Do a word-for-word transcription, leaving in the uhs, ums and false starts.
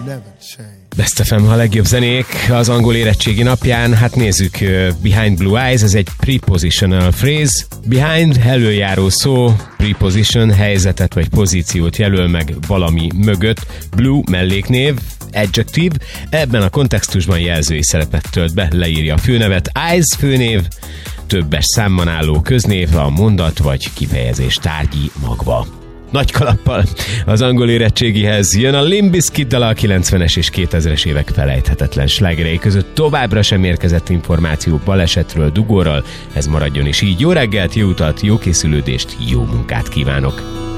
Best ef em a legjobb zenék az angol érettségi napján. Hát nézzük, Behind Blue Eyes, ez egy prepositional phrase. Behind előjáró szó, preposition helyzetet vagy pozíciót jelöl meg valami mögött. Blue melléknév, adjective, ebben a kontextusban jelzői szerepet tölt be, leírja a főnevet. Eyes főnév, többes számban álló köznév, a mondat vagy kifejezés tárgyi magva. Nagy kalappal az angol érettségihez jön a Limp Bizkit-dal, a kilencvenes és kétezres évek felejthetetlen slágerei között továbbra sem érkezett információ balesetről, dugóról. Ez maradjon is így. Jó reggelt, jó utat, jó készülődést, jó munkát kívánok!